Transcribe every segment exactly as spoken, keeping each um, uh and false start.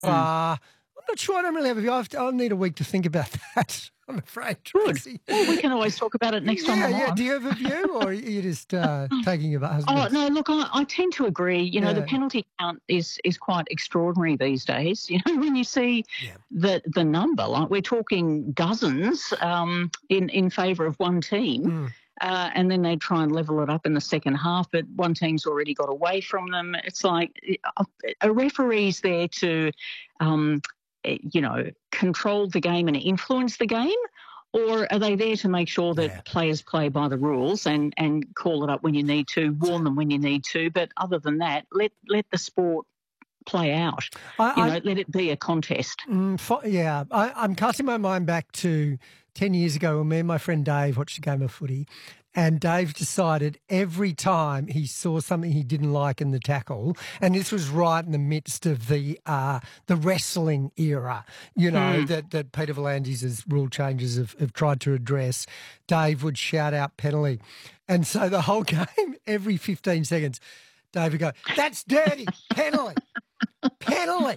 Mm. Uh, I'm not sure. I don't really have a view. I've, I'll need a week to think about that, I'm afraid, Good. Tracy. Well, we can always talk about it next time Yeah, I'm yeah. on. Do you have a view, or are you just uh, taking your Oh, husband's? no, look, I, I tend to agree. You know, the Yeah, penalty count is is quite extraordinary these days. You know, when you see yeah. the the number, like we're talking dozens um, in, in favour of one team. Mm. Uh, and then they try and level it up in the second half, but one team's already got away from them. It's like a, a referee's there to, um, you know, control the game and influence the game, or are they there to make sure that Yeah. players play by the rules and, and call it up when you need to, warn them when you need to, but other than that, let let the sport play out. I, You I, know, let it be a contest. Mm, fo- yeah, I, I'm casting my mind back to ten years ago when me and my friend Dave watched a game of footy, and Dave decided every time he saw something he didn't like in the tackle, and this was right in the midst of the uh, the wrestling era, you know, Mm. that, that Peter V'landys' rule changes have, have tried to address, Dave would shout out penalty. And so the whole game, every fifteen seconds, Dave would go, "That's dirty, penalty, penalty."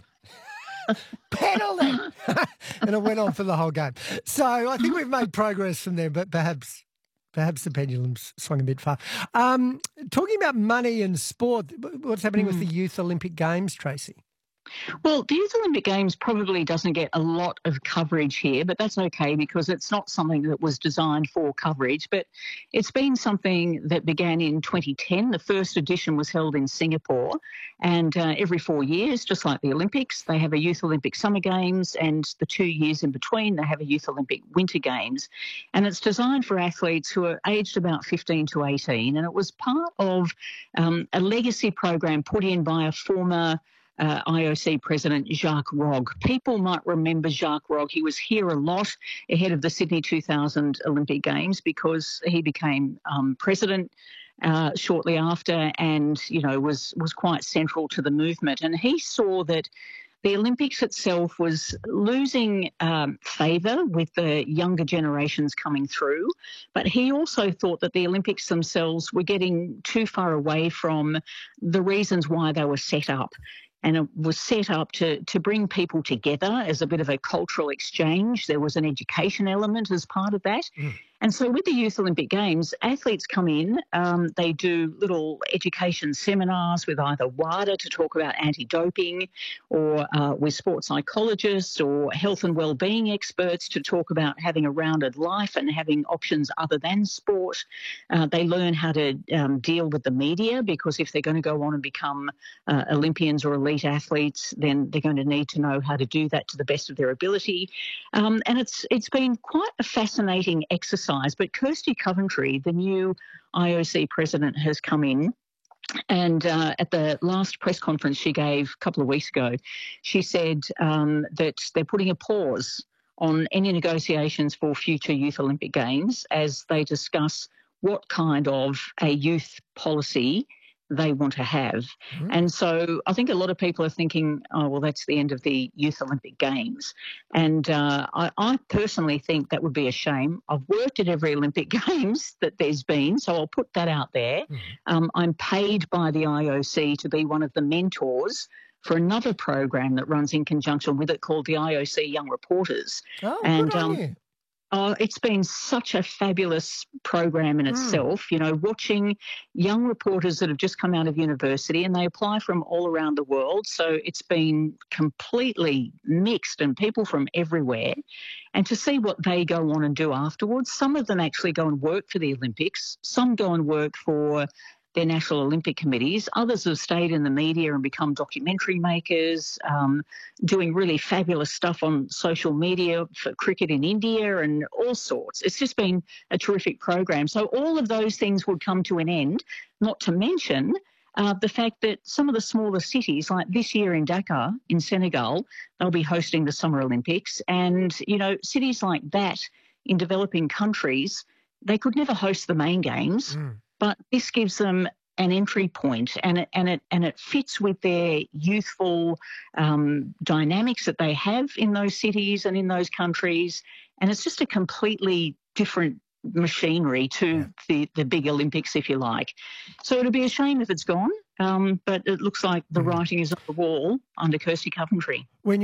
Penalty. And it went on for the whole game. So I think we've made progress from there, but perhaps perhaps the pendulum's swung a bit far. Um, talking about money and sport, what's happening with the Youth Olympic Games, Tracy? Well, the Youth Olympic Games probably doesn't get a lot of coverage here, but that's okay because it's not something that was designed for coverage. But it's been something that began in twenty ten. The first edition was held in Singapore, and uh, every four years, just like the Olympics, they have a Youth Olympic Summer Games, and the two years in between, they have a Youth Olympic Winter Games. And it's designed for athletes who are aged about fifteen to eighteen, and it was part of um, a legacy program put in by a former Uh, I O C President Jacques Rogge. People might remember Jacques Rogge. He was here a lot ahead of the Sydney two thousand Olympic Games because he became um, president uh, shortly after, and you know was was quite central to the movement. And he saw that the Olympics itself was losing um, favour with the younger generations coming through, but he also thought that the Olympics themselves were getting too far away from the reasons why they were set up. And it was set up to, to bring people together as a bit of a cultural exchange. There was an education element as part of that. Mm. And so with the Youth Olympic Games, athletes come in, um, they do little education seminars with either WADA to talk about anti-doping, or uh, with sports psychologists or health and wellbeing experts to talk about having a rounded life and having options other than sport. Uh, they learn how to um, deal with the media, because if they're going to go on and become uh, Olympians or elite athletes, then they're going to need to know how to do that to the best of their ability. Um, and it's it's been quite a fascinating exercise. But Kirsty Coventry, the new I O C president, has come in, and uh, at the last press conference she gave a couple of weeks ago, she said um, that they're putting a pause on any negotiations for future Youth Olympic Games as they discuss what kind of a youth policy they want to have. Mm. And so I think a lot of people are thinking, oh, well, that's the end of the Youth Olympic Games. And uh, I, I personally think that would be a shame. I've worked at every Olympic Games that there's been, so I'll put that out there. Mm. Um, I'm paid by the I O C to be one of the mentors for another program that runs in conjunction with it called the I O C Young Reporters. Oh, and good on um, you. Oh, it's been such a fabulous program in itself, mm. you know, watching young reporters that have just come out of university, and they apply from all around the world. So it's been completely mixed and people from everywhere. And to see what they go on and do afterwards, some of them actually go and work for the Olympics, some go and work for their national Olympic committees. Others have stayed in the media and become documentary makers, um, doing really fabulous stuff on social media for cricket in India and all sorts. It's just been a terrific program. So all of those things would come to an end, not to mention uh, the fact that some of the smaller cities, like this year in Dakar in Senegal, they'll be hosting the Summer Olympics. And, you know, cities like that in developing countries, they could never host the main games. Mm. But this gives them an entry point, and it and it and it fits with their youthful um, dynamics that they have in those cities and in those countries, and it's just a completely different machinery to yeah. the the big Olympics, if you like. So it'd be a shame if it's gone. Um, but it looks like the writing is on the wall under Kirsty Coventry. When